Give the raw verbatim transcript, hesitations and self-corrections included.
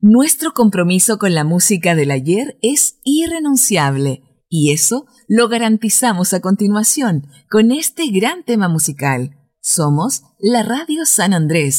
Nuestro compromiso con la música del ayer es irrenunciable y eso lo garantizamos a continuación con este gran tema musical. Somos la Radio San Andrés.